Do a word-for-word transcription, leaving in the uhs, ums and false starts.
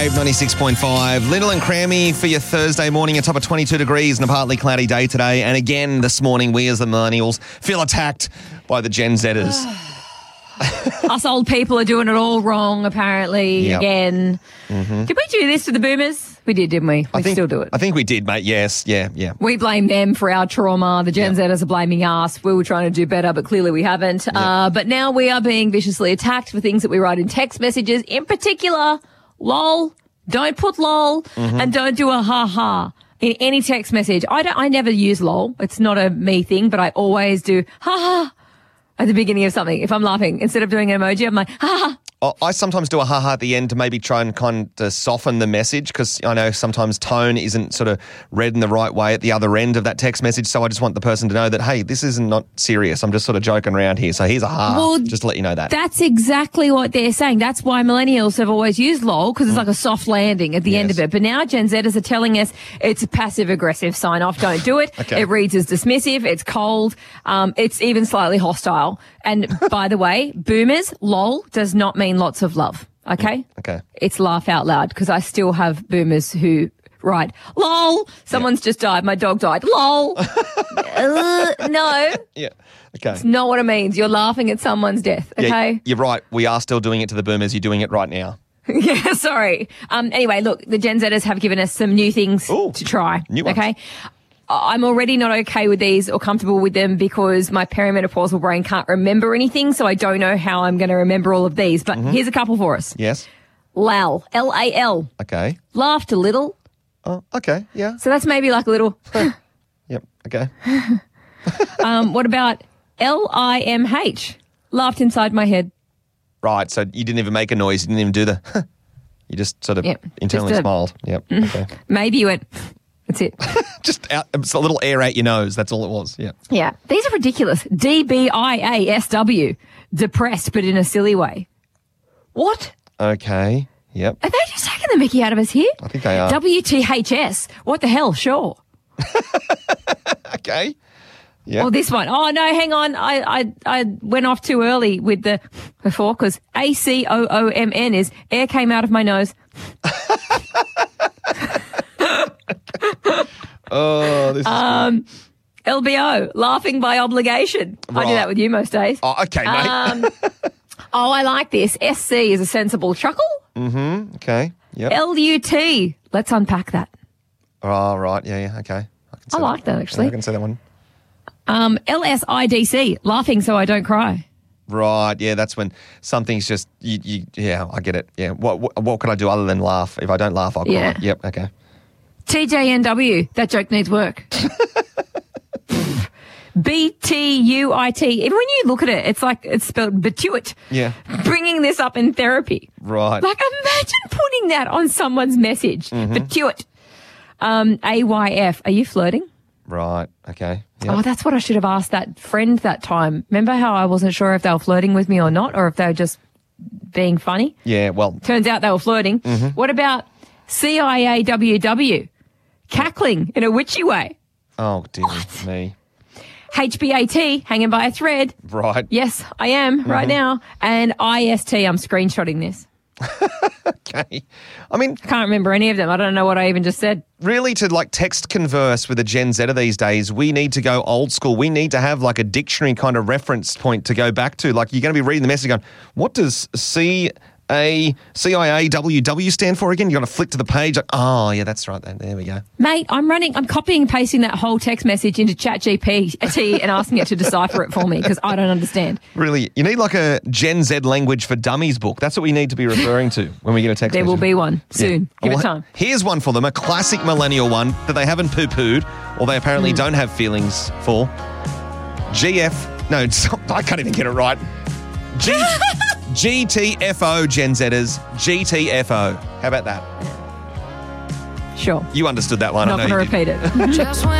Wave ninety-six point five. Little and Crammy for your Thursday morning. A top of twenty-two degrees and a partly cloudy day today. And again this morning, we as the millennials feel attacked by the Gen Zers. Us old people are doing it all wrong, apparently, Yep. again. Mm-hmm. Did we do this to the boomers? We did, didn't we? We I think, still do it. I think we did, mate. Yes, yeah, yeah. We blame them for our trauma. The Gen Yep. Zers are blaming us. We were trying to do better, but clearly we haven't. Yep. Uh, but now we are being viciously attacked for things that we write in text messages. In particular, lol, don't put lol, Mm-hmm. and don't do a ha-ha in any text message. I don't. I never use lol. It's not a me thing, but I always do ha-ha at the beginning of something. If I'm laughing, instead of doing an emoji, I'm like, ha-ha. Oh, I sometimes do a ha-ha at the end to maybe try and kind of soften the message because I know sometimes tone isn't sort of read in the right way at the other end of that text message. So I just want the person to know that, hey, this is not serious. I'm just sort of joking around here. So here's a ha, Well, just to let you know that. That's exactly what they're saying. That's why millennials have always used lol, because it's like a soft landing at the end Yes. of it. But now Gen Zers are telling us it's a passive-aggressive sign-off. Don't do it. Okay. It reads as dismissive. It's cold. Um, it's even slightly hostile. And by the way, boomers, lol does not mean lots of love. Okay? Okay. It's laugh out loud, because I still have boomers who write, lol, someone's just died. My dog died. Lol. uh, no. Yeah. Okay. It's not what it means. You're laughing at someone's death. Okay? Yeah, you're right. We are still doing it to the boomers. You're doing it right now. Yeah, sorry. Um, anyway, look, the Gen Zers have given us some new things Ooh, to try. new ones. Okay. I'm already not okay with these or comfortable with them because my perimenopausal brain can't remember anything, so I don't know how I'm going to remember all of these. But here's a couple for us. Yes. Lal, L A L, Okay. laughed a little. Oh, okay. Yeah. So that's maybe like a little. Yep. Okay. um, what about L I M H, laughed inside my head. Right. So you didn't even make a noise. You didn't even do the. You just sort of Yep, internally just a- smiled. Yep. Okay. Maybe you went, that's it. Just out, it's a little air out your nose. That's all it was. Yeah. Yeah. These are ridiculous. D B I A S W, depressed but in a silly way. What? Okay. Yep. Are they just taking the mickey out of us here? I think they are. W T H S. What the hell? Sure. Okay. Yeah. Or this one. Oh, no, hang on. I, I, I went off too early with the before because A C O O M N is air came out of my nose. Oh, this is Um, L B O, laughing by obligation. I Right. do that with you most days. Oh, okay, mate. Um, oh, I like this. S C is a sensible chuckle. mm-hmm. Okay. Yep. L U T. Let's unpack that. Oh, right. Yeah, yeah. Okay. I, can see I like that, actually. Yeah, I can see that one. Um, L S I D C, laughing so I don't cry. Right. Yeah, that's when something's just, you, you, yeah, I get it. Yeah. What, what What can I do other than laugh? If I don't laugh, I'll cry. Yeah. Yep. Okay. T J N W, that joke needs work. B T U I T. Even when you look at it, it's like it's spelled batuit. Yeah. Bringing this up in therapy. Right. Like, imagine putting that on someone's message. Mm-hmm. Batuit. Um, A Y F. Are you flirting? Right. Okay. Yep. Oh, that's what I should have asked that friend that time. Remember how I wasn't sure if they were flirting with me or not, or if they were just being funny? Yeah. Well. Turns out they were flirting. Mm-hmm. What about C I A W W? Cackling in a witchy way. Oh dear me. H B A T, hanging by a thread. Right. Yes, I am right Mm-hmm. now. And I S T, I'm screenshotting this. Okay. I mean, Can't remember any of them. I don't know what I even just said. really, to like text converse with a Gen Zer these days, we need to go old school. We need to have like a dictionary kind of reference point to go back to. Like, you're going to be reading the message going, what does C A C I A W W stand for again? You're going to flick to the page. Like, oh, yeah, that's right. Then there we go. Mate, I'm running, I'm copying and pasting that whole text message into ChatGPT and asking it to decipher it for me because I don't understand. Really, you need like a Gen Z language for dummies book. That's what we need to be referring to when we get a text There will message. be one soon. Yeah. Give Well, it time. Here's one for them, a classic millennial one that they haven't poo-pooed or they Hmm. apparently don't have feelings for. G F, no, I can't even get it right. G, G T F O, Gen Zers, G T F O. How about that? Sure. You understood that one. Not I know going to you did. repeat it. Just when